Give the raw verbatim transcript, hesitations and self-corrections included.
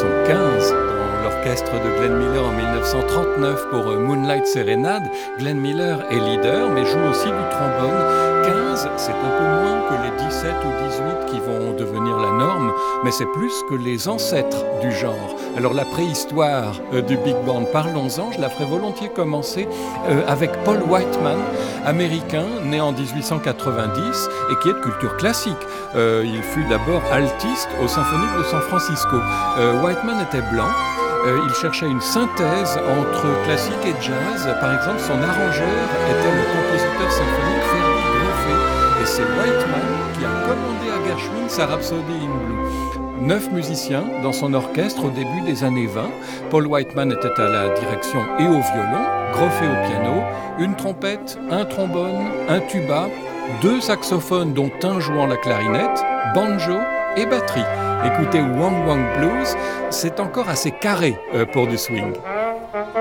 sont quinze dans l'orchestre de Glenn Miller en mille neuf cent trente-neuf pour Moonlight Serenade. Glenn Miller est leader mais joue aussi du trombone. quinze, c'est un peu moins que les dix-sept ou dix-huit qui vont devenir la norme, mais c'est plus que les ancêtres du genre. Alors la préhistoire euh, du big band, parlons-en, je la ferai volontiers commencer euh, avec Paul Whiteman, américain, né en dix-huit cent quatre-vingt-dix et qui est de culture classique. Euh, il fut d'abord altiste au Symphonique de San Francisco. Euh, Whiteman était blanc. Euh, il cherchait une synthèse entre classique et jazz. Par exemple, son arrangeur était le compositeur symphonique Ferdi Grofé. Et c'est Whiteman qui a commandé à Gershwin sa Rhapsody in Blue. Neuf musiciens dans son orchestre au début des années vingt. Paul Whiteman était à la direction et au violon, Grofé au piano, une trompette, un trombone, un tuba, deux saxophones dont un jouant la clarinette, banjo et batterie. Écoutez Wang Wang Blues, c'est encore assez carré euh, pour du swing.